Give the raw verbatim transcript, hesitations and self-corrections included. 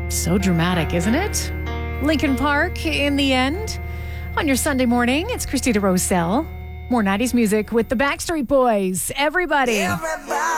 So dramatic, isn't it? Linkin Park in the end. On your Sunday morning, it's Christina Rosell. More nineties music with the Backstreet Boys. Everybody. Everybody.